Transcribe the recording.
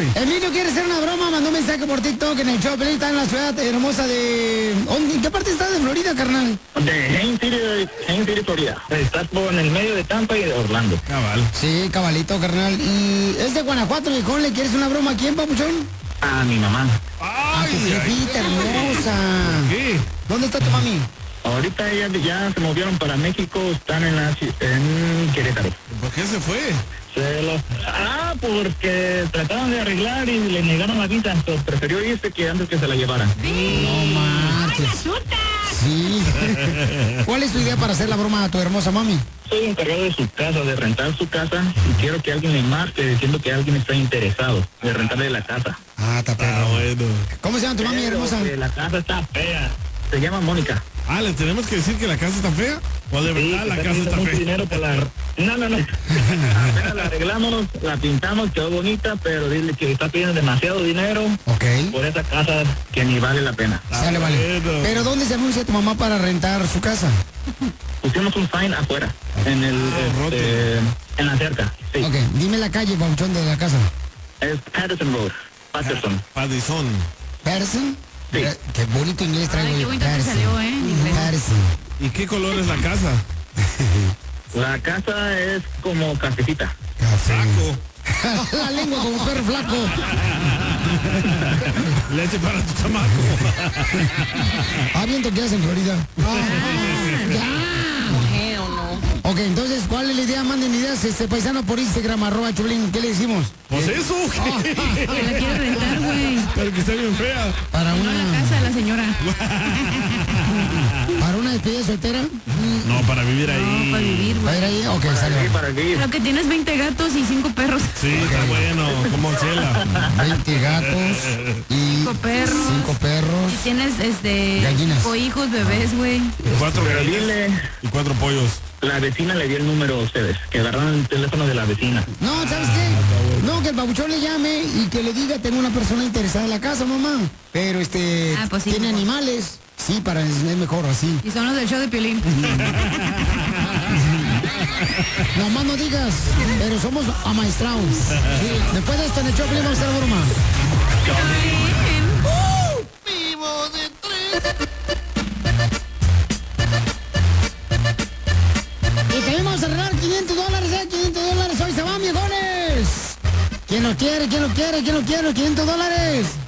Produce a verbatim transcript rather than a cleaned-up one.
Harry. Emilio quiere hacer una broma, mandó un mensaje por TikTok en el show. Pelín está en la ciudad hermosa de... ¿En qué parte está de Florida, carnal? De Haines City, Haines City, Florida. Estás por en el medio de Tampa y de Orlando. Cabal. Sí, cabalito, carnal. ¿Y es de Guanajuato, viejón? ¿Le quieres una broma a quién, papuchón? A mi mamá. A tu jefita hermosa. ¿Qué? ¿Dónde está tu mami? Ahorita ellas ya se movieron para México, están en, la, en Querétaro. ¿Por qué se fue? Se lo... Ah, porque trataban de arreglar y le negaron la visa, entonces prefirió irse que antes que se la llevaran. No manches. Sí. ¿Cuál es tu idea para hacer la broma a tu hermosa mami? Soy encargado de su casa, de rentar su casa, y quiero que alguien le marque diciendo que alguien está interesado de rentarle la casa. Ah, está perro. Ah, bueno. ¿Cómo se llama tu mami Pero hermosa? que la casa está fea. Se llama Mónica. Ah, ¿le tenemos que decir que la casa está fea? ¿O de Sí, verdad la que casa está mucho fea? dinero por la... No, no, no. Apenas la arreglamos, la pintamos, quedó bonita, pero dile que está pidiendo demasiado dinero Ok. por esa casa que ni vale la pena. Sale, vale. bueno. ¿Pero dónde se anuncia tu mamá para rentar su casa? Pusimos un sign afuera, en el... Ah, este, en la cerca, sí. Ok, dime la calle, papuchón, de la casa. Es Patterson Road, Patterson. Padizón. ¿Patterson? Sí. Mira, qué bonito inglés traigo. Ay, qué yo. bonito te Patterson. salió, ¿eh? En inglés. Patterson. ¿Y qué color es la casa? La casa es como cafecita. Café. Saco. La lengua como perro flaco. Leche para tu chamaco. Ah, viento que hace en Florida. Ah, ya. Hell no. Ok, entonces, ¿cuál es la idea? Manden ideas, este paisano por Instagram, arroba Chulín. ¿Qué le decimos? Pues eso. Que la quiere rentar, güey. Pero que está bien fea. Para No la una, casa de la señora. para una despedida soltera. No, para vivir ahí. No, para vivir, ¿Va a güey. ir ahí? Ok, Para sale. aquí, para aquí. Pero que tienes veinte gatos y cinco perros. Sí, está bueno. Como Chela. veinte gatos y Cinco perros. cinco perros. Y tienes, este... Gallinas. Cinco hijos, bebés, güey. Cuatro Pero gallinas dile, y cuatro pollos. la vecina le dio el número a ustedes, que agarraron el teléfono de la vecina. No, ¿sabes qué? No, que el babuchón le llame y que le diga, tengo una persona interesada en la casa, mamá. Pero este, Ah, pues sí, tiene mejor. animales. Sí, para es es mejor así. Y son los del show de Piolín. Nomás no digas, pero somos amaestrados. Sí. Después de esto en el show, vamos a hacer broma. Y también vamos a regalar quinientos dólares, ¿eh? quinientos dólares. Hoy se van, viejones. ¿Quién lo quiere? ¿Quién lo quiere? ¿Quién lo quiere? quinientos dólares.